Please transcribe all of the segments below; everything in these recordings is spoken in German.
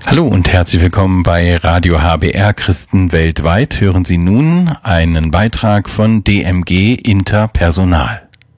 Hallo und herzlich willkommen bei Radio HBR Christen weltweit. Hören Sie nun einen Beitrag von DMG Interpersonal.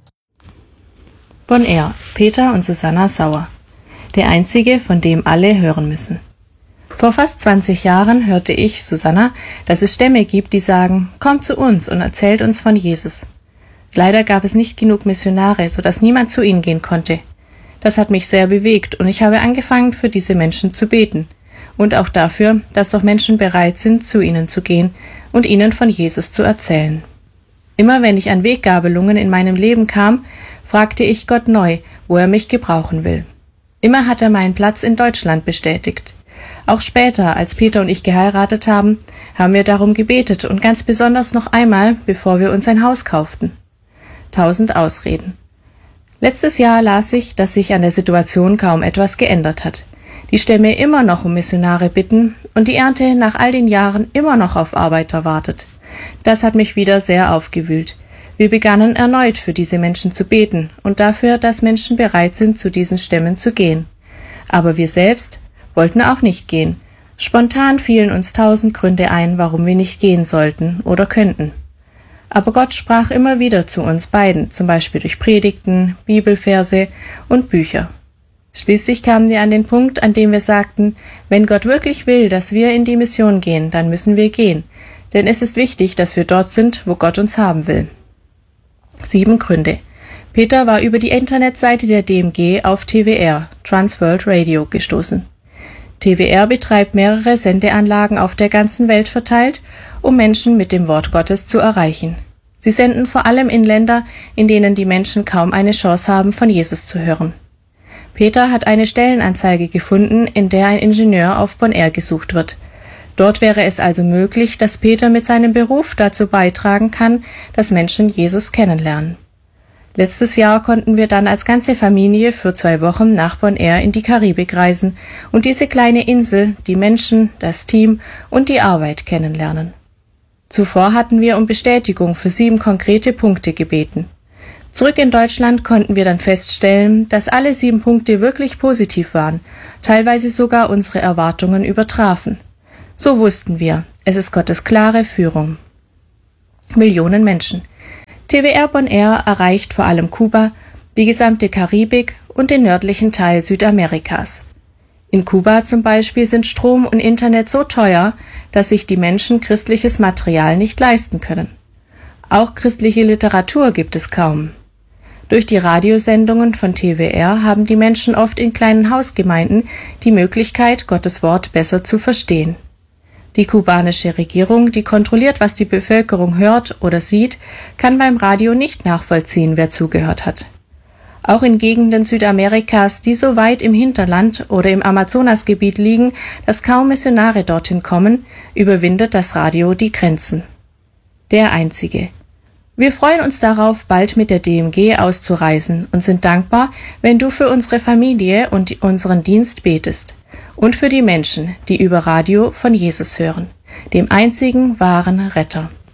Bon Air, Peter und Susanna Sauer. Der einzige, von dem alle hören müssen. Vor fast 20 Jahren hörte ich, Susanna, dass es Stämme gibt, die sagen, kommt zu uns und erzählt uns von Jesus. Leider gab es nicht genug Missionare, sodass niemand zu ihnen gehen konnte. Das hat mich sehr bewegt und ich habe angefangen, für diese Menschen zu beten. Und auch dafür, dass doch Menschen bereit sind, zu ihnen zu gehen und ihnen von Jesus zu erzählen. Immer wenn ich an Weggabelungen in meinem Leben kam, fragte ich Gott neu, wo er mich gebrauchen will. Immer hat er meinen Platz in Deutschland bestätigt. Auch später, als Peter und ich geheiratet haben, haben wir darum gebetet und ganz besonders noch einmal, bevor wir uns ein Haus kauften. 1000 Ausreden. Letztes Jahr las ich, dass sich an der Situation kaum etwas geändert hat. Die Stämme immer noch um Missionare bitten und die Ernte nach all den Jahren immer noch auf Arbeiter wartet. Das hat mich wieder sehr aufgewühlt. Wir begannen erneut für diese Menschen zu beten und dafür, dass Menschen bereit sind, zu diesen Stämmen zu gehen. Aber wir selbst wollten auch nicht gehen. Spontan fielen uns 1000 Gründe ein, warum wir nicht gehen sollten oder könnten. Aber Gott sprach immer wieder zu uns beiden, zum Beispiel durch Predigten, Bibelverse und Bücher. Schließlich kamen wir an den Punkt, an dem wir sagten, wenn Gott wirklich will, dass wir in die Mission gehen, dann müssen wir gehen. Denn es ist wichtig, dass wir dort sind, wo Gott uns haben will. 7 Gründe. Peter war über die Internetseite der DMG auf TWR, Trans World Radio, gestoßen. TWR betreibt mehrere Sendeanlagen auf der ganzen Welt verteilt, um Menschen mit dem Wort Gottes zu erreichen. Sie senden vor allem in Länder, in denen die Menschen kaum eine Chance haben, von Jesus zu hören. Peter hat eine Stellenanzeige gefunden, in der ein Ingenieur auf Bon Air gesucht wird. Dort wäre es also möglich, dass Peter mit seinem Beruf dazu beitragen kann, dass Menschen Jesus kennenlernen. Letztes Jahr konnten wir dann als ganze Familie für 2 Wochen nach Bon Air in die Karibik reisen und diese kleine Insel, die Menschen, das Team und die Arbeit kennenlernen. Zuvor hatten wir um Bestätigung für 7 konkrete Punkte gebeten. Zurück in Deutschland konnten wir dann feststellen, dass alle 7 Punkte wirklich positiv waren, teilweise sogar unsere Erwartungen übertrafen. So wussten wir, es ist Gottes klare Führung. Millionen Menschen. TWR Bon Air erreicht vor allem Kuba, die gesamte Karibik und den nördlichen Teil Südamerikas. In Kuba zum Beispiel sind Strom und Internet so teuer, dass sich die Menschen christliches Material nicht leisten können. Auch christliche Literatur gibt es kaum. Durch die Radiosendungen von TWR haben die Menschen oft in kleinen Hausgemeinden die Möglichkeit, Gottes Wort besser zu verstehen. Die kubanische Regierung, die kontrolliert, was die Bevölkerung hört oder sieht, kann beim Radio nicht nachvollziehen, wer zugehört hat. Auch in Gegenden Südamerikas, die so weit im Hinterland oder im Amazonasgebiet liegen, dass kaum Missionare dorthin kommen, überwindet das Radio die Grenzen. Der Einzige. Wir freuen uns darauf, bald mit der DMG auszureisen und sind dankbar, wenn du für unsere Familie und unseren Dienst betest. Und für die Menschen, die über Radio von Jesus hören, dem einzigen wahren Retter.